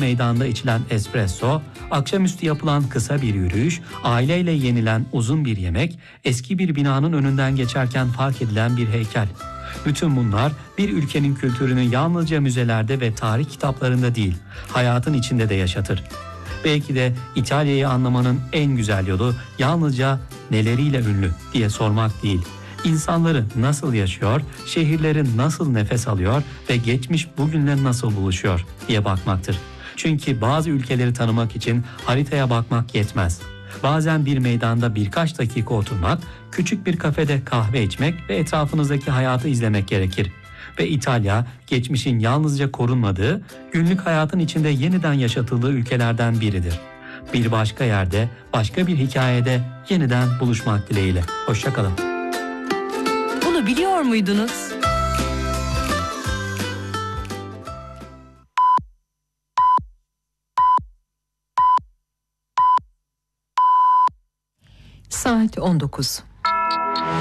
meydanda içilen espresso, akşamüstü yapılan kısa bir yürüyüş, aileyle yenilen uzun bir yemek, eski bir binanın önünden geçerken fark edilen bir heykel. Bütün bunlar bir ülkenin kültürünü yalnızca müzelerde ve tarih kitaplarında değil, hayatın içinde de yaşatır. Belki de İtalya'yı anlamanın en güzel yolu yalnızca neleriyle ünlü diye sormak değil. İnsanları nasıl yaşıyor, şehirleri nasıl nefes alıyor ve geçmiş bugünle nasıl buluşuyor diye bakmaktır. Çünkü bazı ülkeleri tanımak için haritaya bakmak yetmez. Bazen bir meydanda birkaç dakika oturmak, küçük bir kafede kahve içmek ve etrafınızdaki hayatı izlemek gerekir. Ve İtalya, geçmişin yalnızca korunmadığı, günlük hayatın içinde yeniden yaşatıldığı ülkelerden biridir. Bir başka yerde, başka bir hikayede yeniden buluşmak dileğiyle. Hoşça kalın. Bunu biliyor muydunuz? Saat 19.